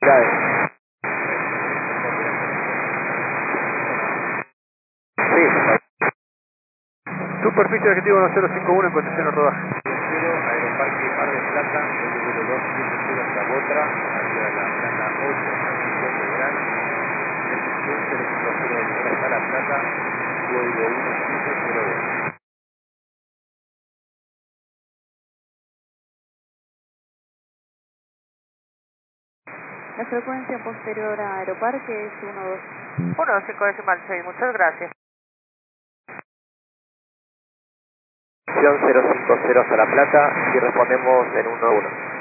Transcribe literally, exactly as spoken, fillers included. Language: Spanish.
Sí. Superficie objetivo uno cero cinco uno en condición de rodaje. Aeroparque Mar del Plata, vuelo dos siete cero hasta Botra, hacia la planta ocho, San de Gran, dirección cero cinco cero hasta La Plata, código uno siete cero dos. La frecuencia posterior a Aeroparque es uno dos. uno cinco decimal seis, muchas gracias. cero cinco cero hasta La Plata y respondemos en uno uno.